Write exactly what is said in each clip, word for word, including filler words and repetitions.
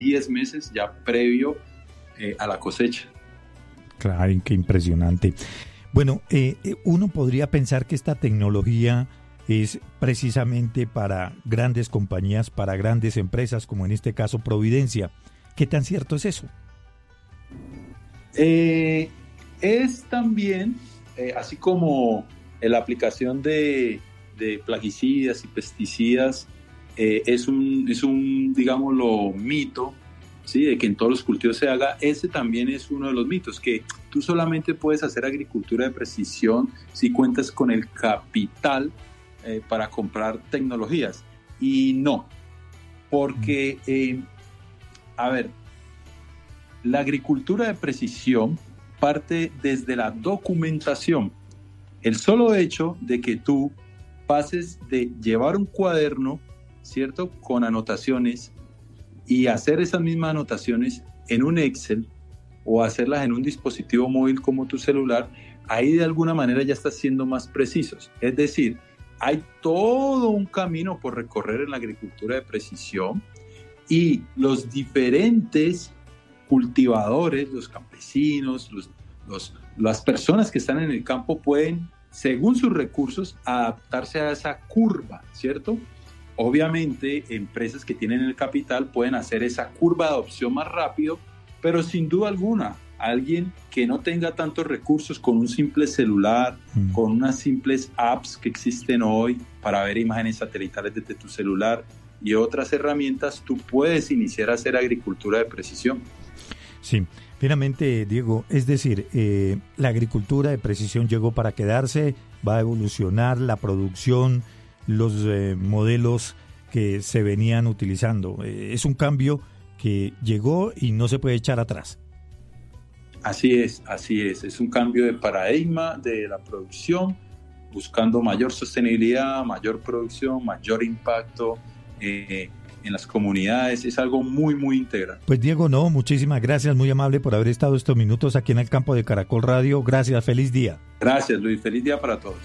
diez meses ya previo eh, a la cosecha. Claro, qué impresionante. Bueno, eh, uno podría pensar que esta tecnología es precisamente para grandes compañías, para grandes empresas, como en este caso Providencia. ¿Qué tan cierto es eso? Eh, es también, eh, así como la aplicación de, de plaguicidas y pesticidas, eh, es un, es un, digámoslo, mito, ¿sí? De que en todos los cultivos se haga. Ese también es uno de los mitos, que tú solamente puedes hacer agricultura de precisión si cuentas con el capital eh, para comprar tecnologías. Y no, porque, eh, a ver, la agricultura de precisión parte desde la documentación. El solo hecho de que tú pases de llevar un cuaderno, ¿cierto?, con anotaciones y hacer esas mismas anotaciones en un Excel o hacerlas en un dispositivo móvil como tu celular, ahí de alguna manera ya estás siendo más precisos. Es decir, hay todo un camino por recorrer en la agricultura de precisión y los diferentes cultivadores, los campesinos, los, los, las personas que están en el campo pueden, según sus recursos, adaptarse a esa curva, ¿cierto? Obviamente, empresas que tienen el capital pueden hacer esa curva de adopción más rápido, pero sin duda alguna, alguien que no tenga tantos recursos con un simple celular, mm. con unas simples apps que existen hoy para ver imágenes satelitales desde tu celular y otras herramientas, tú puedes iniciar a hacer agricultura de precisión. Sí, finalmente, Diego, es decir, eh, la agricultura de precisión llegó para quedarse, va a evolucionar la producción, los eh, modelos que se venían utilizando. Eh, es un cambio que llegó y no se puede echar atrás. Así es, así es. Es un cambio de paradigma de la producción, buscando mayor sostenibilidad, mayor producción, mayor impacto eh, en las comunidades. Es algo muy, muy integral. Pues Diego, no, muchísimas gracias, muy amable por haber estado estos minutos aquí en el campo de Caracol Radio. Gracias, feliz día. Gracias, Luis, feliz día para todos.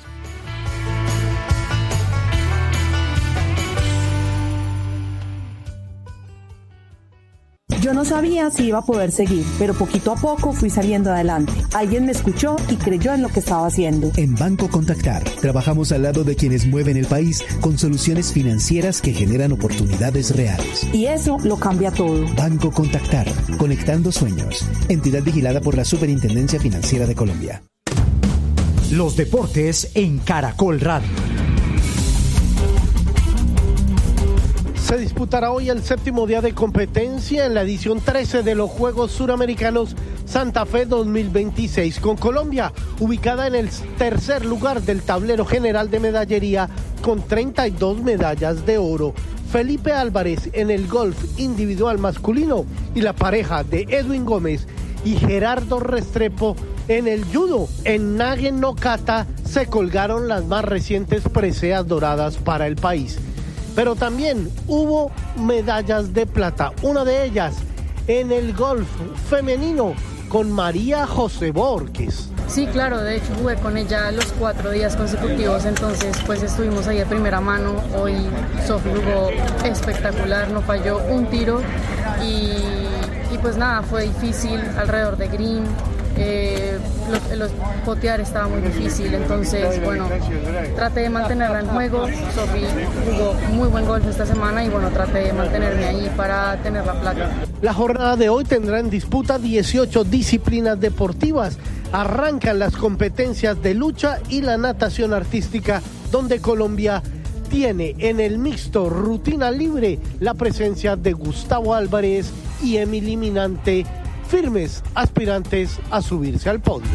Yo no sabía si iba a poder seguir, pero poquito a poco fui saliendo adelante. Alguien me escuchó y creyó en lo que estaba haciendo. En Banco Contactar, trabajamos al lado de quienes mueven el país con soluciones financieras que generan oportunidades reales. Y eso lo cambia todo. Banco Contactar, conectando sueños. Entidad vigilada por la Superintendencia Financiera de Colombia. Los deportes en Caracol Radio. Se disputará hoy el séptimo día de competencia en la edición trece de los Juegos Suramericanos Santa Fe dos mil veintiséis, con Colombia ubicada en el tercer lugar del tablero general de medallería con treinta y dos medallas de oro. Felipe Álvarez en el golf individual masculino y la pareja de Edwin Gómez y Gerardo Restrepo en el judo en Nage no Kata se colgaron las más recientes preseas doradas para el país. Pero también hubo medallas de plata, una de ellas en el golf femenino con María José Borges. Sí, claro, de hecho jugué con ella los cuatro días consecutivos, entonces pues estuvimos ahí de primera mano. Hoy Sofi jugó espectacular, no falló un tiro y, y pues nada, fue difícil alrededor de green. Eh, los, los potear estaba muy difícil, entonces bueno, traté de mantenerla en juego. Sofi jugó muy buen golf esta semana y bueno, traté de mantenerme ahí para tener la plata. La jornada de hoy tendrá en disputa dieciocho disciplinas deportivas. Arrancan las competencias de lucha y la natación artística, donde Colombia tiene en el mixto rutina libre la presencia de Gustavo Álvarez y Emily Minante, firmes aspirantes a subirse al podio.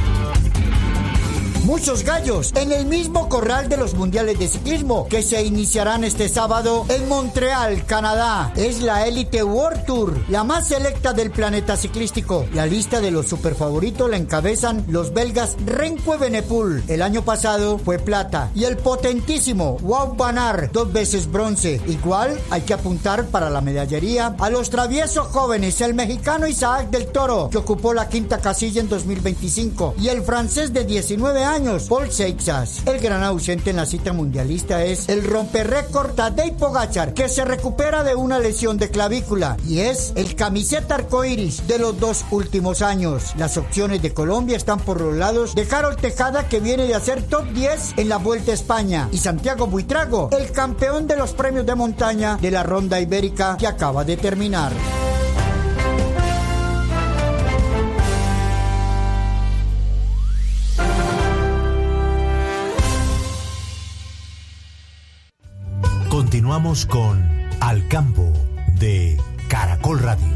Muchos gallos en el mismo corral de los mundiales de ciclismo que se iniciarán este sábado en Montreal, Canadá. Es la Elite World Tour, la más selecta del planeta ciclístico. La lista de los superfavoritos la encabezan los belgas Remco Evenepoel, el año pasado fue plata, y el potentísimo Wout van Aert, dos veces bronce. Igual hay que apuntar para la medallería a los traviesos jóvenes, el mexicano Isaac del Toro, que ocupó la quinta casilla en dos mil veinticinco, y el francés de diecinueve años años, Paul Seixas. El gran ausente en la cita mundialista es el romperrécord Tadej Pogačar, que se recupera de una lesión de clavícula y es el camiseta arcoíris de los dos últimos años. Las opciones de Colombia están por los lados de Harold Tejada, que viene de hacer top diez en la Vuelta a España, y Santiago Buitrago, el campeón de los premios de montaña de la Ronda Ibérica que acaba de terminar. Continuamos con Al Campo de Caracol Radio.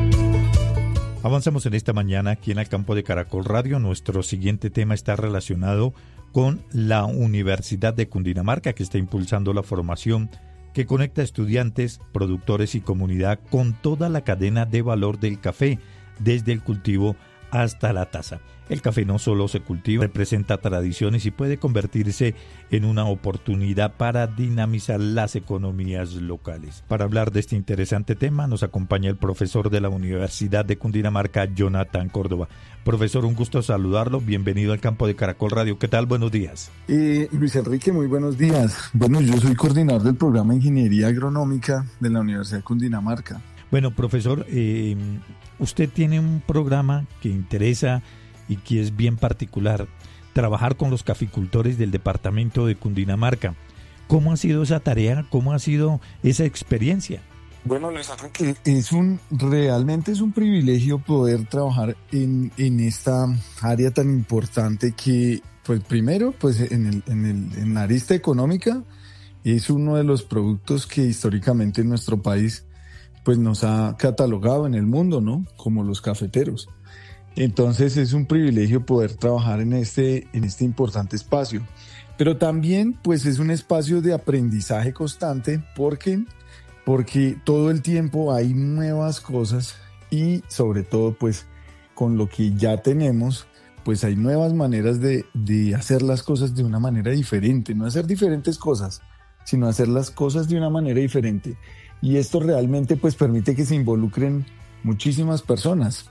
Avanzamos en esta mañana aquí en Al Campo de Caracol Radio. Nuestro siguiente tema está relacionado con la Universidad de Cundinamarca, que está impulsando la formación que conecta estudiantes, productores y comunidad con toda la cadena de valor del café, desde el cultivo hasta la taza. El café no solo se cultiva, representa tradiciones y puede convertirse en una oportunidad para dinamizar las economías locales. Para hablar de este interesante tema nos acompaña el profesor de la Universidad de Cundinamarca, Jonathan Córdoba. Profesor, un gusto saludarlo. Bienvenido al Campo de Caracol Radio. ¿Qué tal? Buenos días. Eh, Luis Enrique, muy buenos días. Bueno, yo soy coordinador del programa de Ingeniería Agronómica de la Universidad de Cundinamarca. Bueno, profesor, eh, usted tiene un programa que interesa y que es bien particular, trabajar con los caficultores del departamento de Cundinamarca. ¿Cómo ha sido esa tarea? ¿Cómo ha sido esa experiencia? Bueno, Luis Enrique, es un, realmente es un privilegio poder trabajar en, en esta área tan importante que, pues primero, pues en, el, en, el, en la arista económica, es uno de los productos que históricamente en nuestro país pues nos ha catalogado en el mundo, ¿no? Como los cafeteros. Entonces es un privilegio poder trabajar en este, en este importante espacio. Pero también pues es un espacio de aprendizaje constante porque, porque todo el tiempo hay nuevas cosas y sobre todo pues con lo que ya tenemos pues hay nuevas maneras de, de hacer las cosas de una manera diferente. No hacer diferentes cosas, sino hacer las cosas de una manera diferente. Y esto realmente pues permite que se involucren muchísimas personas.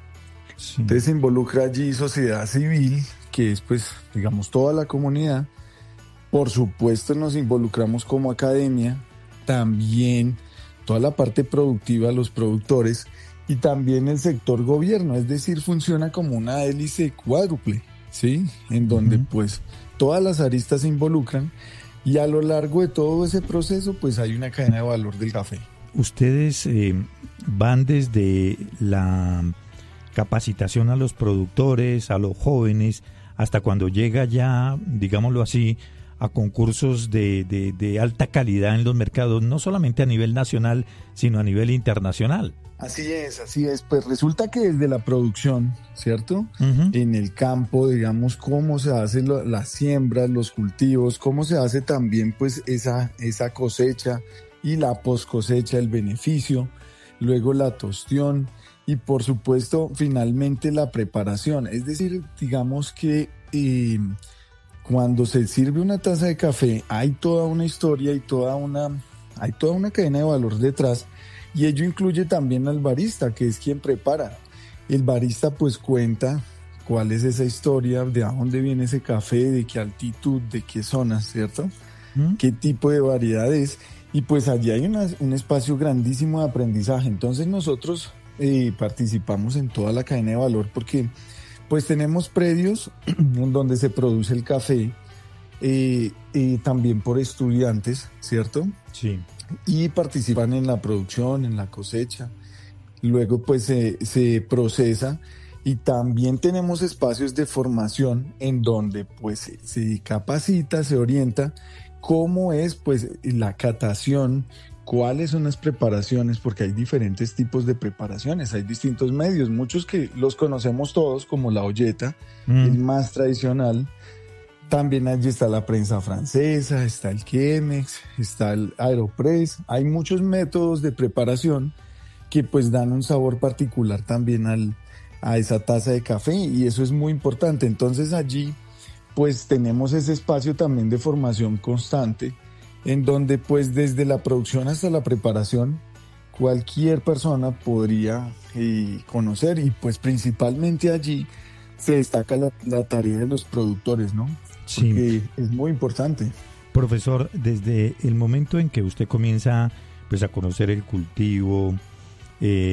Sí. Entonces se involucra allí sociedad civil, que es pues digamos toda la comunidad. Por supuesto nos involucramos como academia, también toda la parte productiva, los productores y también el sector gobierno, es decir, funciona como una hélice cuádruple, ¿sí? En donde uh-huh. pues todas las aristas se involucran. Y a lo largo de todo ese proceso, pues hay una cadena de valor del café. Ustedes eh, van desde la capacitación a los productores, a los jóvenes, hasta cuando llega ya, digámoslo así, a concursos de, de, de alta calidad en los mercados, no solamente a nivel nacional, sino a nivel internacional. Así es, así es. Pues resulta que desde la producción, ¿cierto? Uh-huh. En el campo, digamos, cómo se hacen lo, las siembras, los cultivos, cómo se hace también pues esa, esa cosecha y la post cosecha, el beneficio, luego la tostión y por supuesto finalmente la preparación. Es decir, digamos que eh, cuando se sirve una taza de café hay toda una historia y toda una, hay toda una cadena de valor detrás. Y ello incluye también al barista, que es quien prepara. El barista pues cuenta cuál es esa historia, de dónde viene ese café, de qué altitud, de qué zona, ¿cierto? ¿Mm? Qué tipo de variedad es. Y pues allí hay una, un espacio grandísimo de aprendizaje. Entonces nosotros eh, participamos en toda la cadena de valor porque pues tenemos predios en donde se produce el café, eh, eh, también por estudiantes, ¿cierto? Sí. Y participan en la producción, en la cosecha, luego pues se, se procesa y también tenemos espacios de formación en donde pues se, se capacita, se orienta cómo es pues la catación, cuáles son las preparaciones, porque hay diferentes tipos de preparaciones, hay distintos medios, muchos que los conocemos todos como la olleta, mm. el más tradicional. También allí está la prensa francesa, está el Chemex, está el Aeropress. Hay muchos métodos de preparación que pues dan un sabor particular también al, a esa taza de café y eso es muy importante. Entonces allí pues tenemos ese espacio también de formación constante en donde pues desde la producción hasta la preparación cualquier persona podría eh, conocer y pues principalmente allí se destaca la, la tarea de los productores, ¿no? Sí. Porque es muy importante. Profesor, desde el momento en que usted comienza pues a conocer el cultivo, eh,